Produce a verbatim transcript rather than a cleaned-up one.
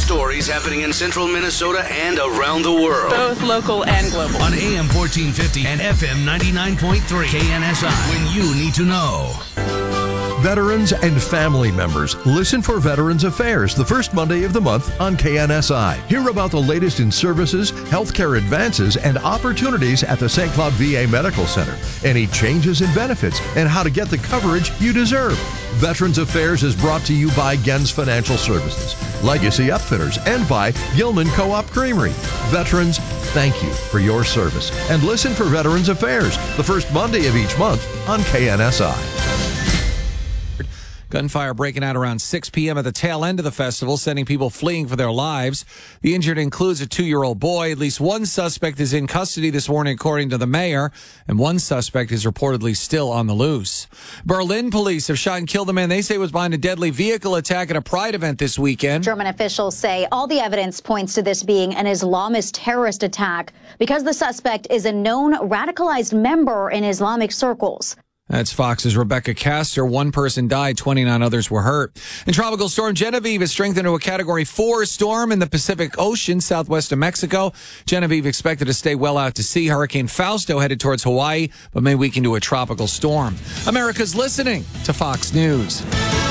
stories happening in central Minnesota and around the world. Both local and global. On A M fourteen fifty and F M ninety-nine point three K N S I. When you need to know. Veterans and family members, listen for Veterans Affairs the first Monday of the month on K N S I. Hear about the latest in services, healthcare advances, and opportunities at the Saint Cloud V A Medical Center. Any changes in benefits and how to get the coverage you deserve. Veterans Affairs is brought to you by Gens Financial Services, Legacy Upfitters, and by Gilman Co-op Creamery. Veterans, thank you for your service. And listen for Veterans Affairs the first Monday of each month on K N S I. Gunfire breaking out around six p.m. at the tail end of the festival, sending people fleeing for their lives. The injured includes a two-year-old boy. At least one suspect is in custody this morning, according to the mayor, and one suspect is reportedly still on the loose. Berlin police have shot and killed a man they say was behind a deadly vehicle attack at a Pride event this weekend. German officials say all the evidence points to this being an Islamist terrorist attack because the suspect is a known radicalized member in Islamic circles. That's Fox's Rebecca Castor. One person died, twenty-nine others were hurt. And Tropical Storm Genevieve has strengthened to a Category four storm in the Pacific Ocean, southwest of Mexico. Genevieve expected to stay well out to sea. Hurricane Fausto headed towards Hawaii, but may weaken to a tropical storm. America's listening to Fox News.